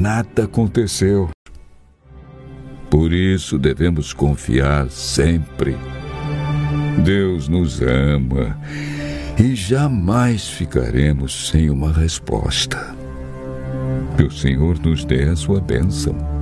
nada aconteceu. Por isso devemos confiar sempre. Deus nos ama e jamais ficaremos sem uma resposta. Que o Senhor nos dê a sua bênção.